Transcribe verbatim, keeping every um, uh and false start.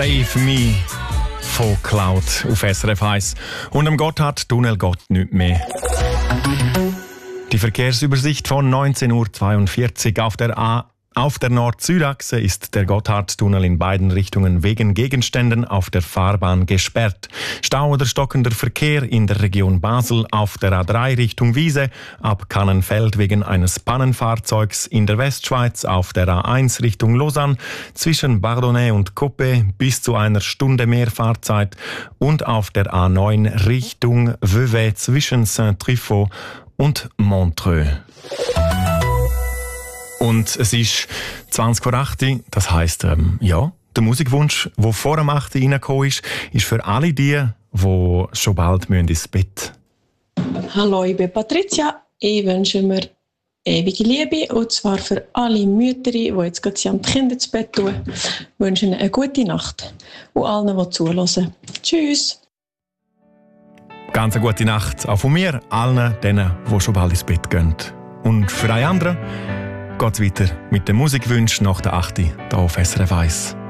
Save Me von Cloud auf S R F eins. Und am Gotthardtunnel geht nicht mehr. Die Verkehrsübersicht von neunzehn Uhr zweiundvierzig auf der A. Auf der Nord-Süd-Achse ist der Gotthardtunnel in beiden Richtungen wegen Gegenständen auf der Fahrbahn gesperrt. Stau oder stockender Verkehr in der Region Basel auf der A drei Richtung Wiese, ab Kannenfeld wegen eines Pannenfahrzeugs in der Westschweiz auf der A eins Richtung Lausanne, zwischen Bardonnay und Coppet bis zu einer Stunde mehr Fahrzeit und auf der A neun Richtung Vevey zwischen Saint-Truffaut und Montreux. Und es ist zwanzig vor acht, das heisst, ähm, ja, der Musikwunsch, der vor dem acht reingekommen ist, ist für alle die, die schon bald ins Bett müssen. Hallo, ich bin Patricia. Ich wünsche mir ewige Liebe, und zwar für alle Mütter, die jetzt gerade die Kinder ins Bett tun. Ich wünsche ihnen eine gute Nacht und allen, die zuhören. Tschüss! Ganz eine gute Nacht, auch von mir, allen denen, die schon bald ins Bett gehen. Und für alle anderen geht es weiter mit den Musikwünschen nach der acht hier auf S R F eins.